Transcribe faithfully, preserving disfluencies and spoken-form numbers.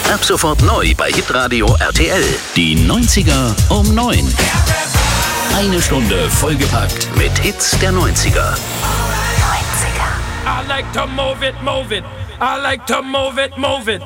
Ab sofort neu bei Hitradio R T L. Die neunziger um neun. Eine Stunde vollgepackt mit Hits der neunziger. I like to move it, move it. I like to move it, move it.